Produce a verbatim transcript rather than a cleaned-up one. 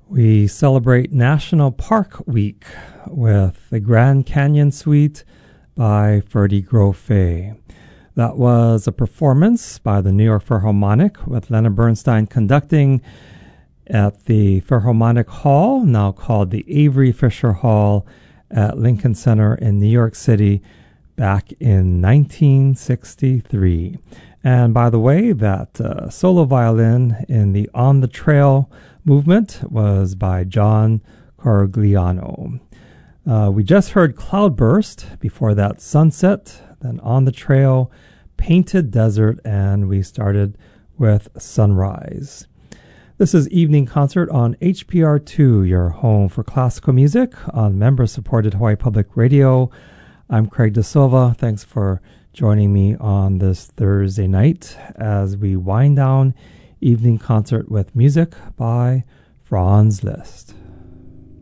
We celebrate National Park Week with the Grand Canyon Suite by Ferdy Grofé. That was a performance by the New York Philharmonic with Leonard Bernstein conducting at the Philharmonic Hall, now called the Avery Fisher Hall at Lincoln Center in New York City back in nineteen sixty-three. And by the way, that uh, solo violin in the On the Trail movement was by John Corigliano. Uh, we just heard Cloudburst, before that Sunset, then On the Trail, Painted Desert, and we started with Sunrise. This is Evening Concert on H P R two, your home for classical music on member-supported Hawaii Public Radio. I'm Craig De Silva. Thanks for joining me on this Thursday night as we wind down Evening Concert with music by Franz Liszt.